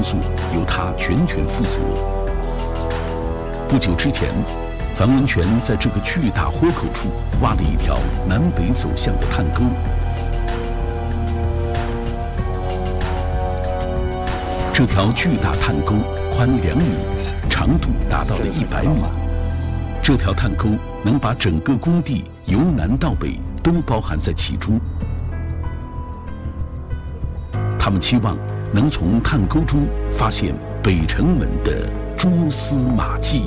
工作由他全权负责。不久之前，樊文泉在这个巨大豁口处挖了一条南北走向的探沟。这条巨大探沟宽2米，长度达到了100米。这条探沟能把整个工地由南到北都包含在其中。他们期望能从探沟中发现北城门的蛛丝马迹。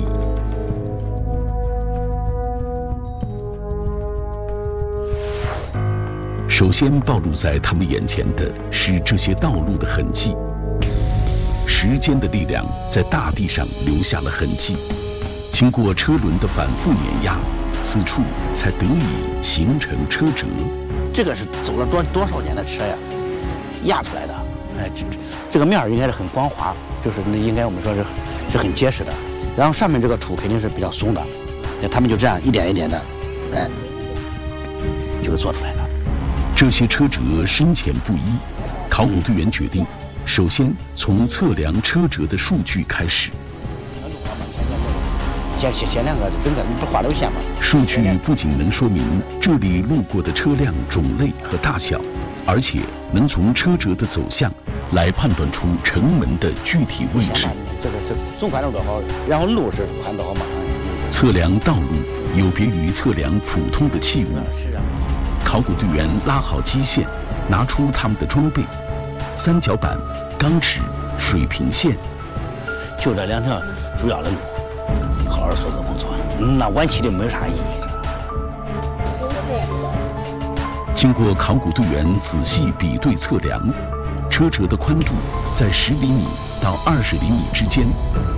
首先暴露在他们眼前的是这些道路的痕迹。时间的力量在大地上留下了痕迹，经过车轮的反复碾压，此处才得以形成车辙。 这个是走了多少年的车呀，压出来的。这个面儿应该是很光滑，就是应该我们说是很结实的。然后上面这个土肯定是比较松的，他们就这样一点一点的，就给做出来了。 这些车辙深浅不一，考古队员决定，首先从测量车辙的数据开始。 先两个真的，你不画流线吗？ 数据不仅能说明这里路过的车辆种类和大小，而且能从车辙的走向来判断出城门的具体位置。 这个是总宽度多少，然后路是宽多少码。 测量道路有别于测量普通的器物。 是啊。 考古队员拉好基线，拿出他们的装备：三角板、钢尺、水平线。 就这2条主要的路，好好做工作，那弯曲的没有啥意义。 经过考古队员仔细比对测量，车辙的宽度在10厘米到20厘米之间。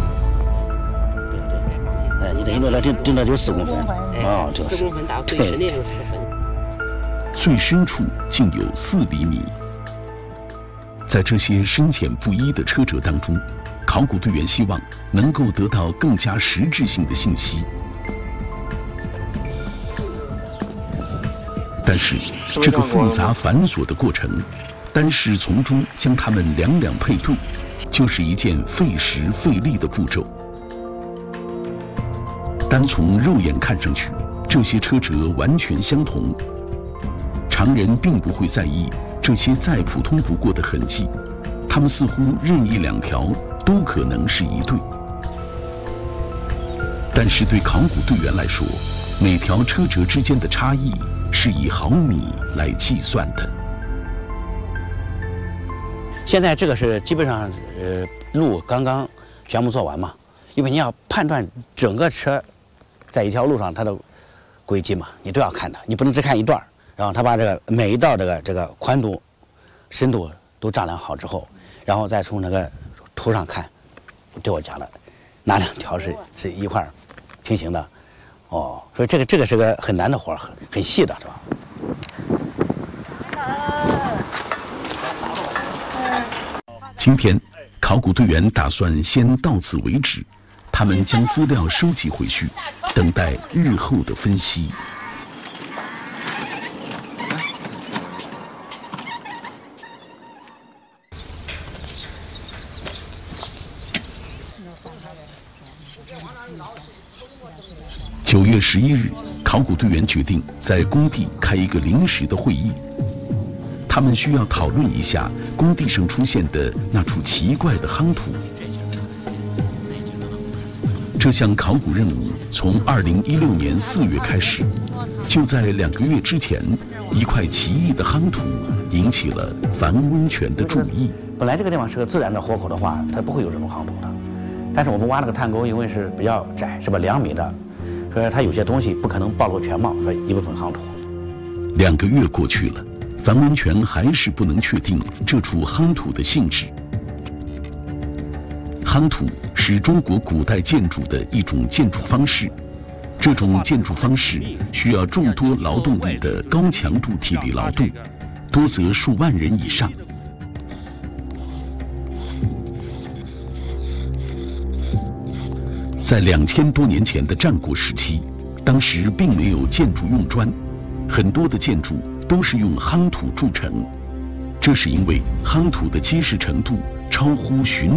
对，你等于说它顶到就4公分， 啊，4公分到最深的就4分。 最深处竟有4厘米。在这些深浅不一的车辙当中，考古队员希望能够得到更加实质性的信息。但是，这个复杂繁琐的过程，单是从中将它们两两配对，就是一件费时费力的步骤。单从肉眼看上去，这些车辙完全相同。常人并不会在意这些再普通不过的痕迹，他们似乎任意2条都可能是一对。但是对考古队员来说，每条车辙之间的差异是以毫米来计算的。 现在这个是基本上路刚刚全部做完嘛，因为你要判断整个车在一条路上它的轨迹嘛，你都要看的，你不能只看一段。然后他把这个每一道这个宽度、深度都丈量好之后，然后再从那个图上看，对我讲了哪2条是一块平行的，哦，所以这个是个很难的活，很细的，是吧？ 今天，考古队员打算先到此为止，他们将资料收集回去，等待日后的分析。9月11日，考古队员决定在工地开一个临时的会议。他们需要讨论一下工地上出现的那处奇怪的夯土。这项考古任务从2016年4月开始，就在2个月之前，一块奇异的夯土引起了樊温泉的注意。 本来这个地方是个自然的豁口的话，它不会有这种夯土的。但是我们挖这个探沟，因为是比较窄，是吧，2米的，所以它有些东西不可能暴露全貌，所以一部分夯土。 2个月过去了，樊温泉还是不能确定这处夯土的性质。夯土是中国古代建筑的一种建筑方式，这种建筑方式需要众多劳动力的高强度体力劳动，多则数万人以上。在2000多年前的战国时期，当时并没有建筑用砖，很多的建筑都是用夯土铸成，这是因为夯土的结实程度超乎寻